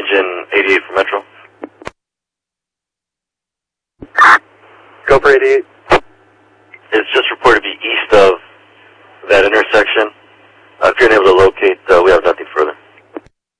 engine 88 for Metro. Go for 88. It's just reported to be east of that intersection.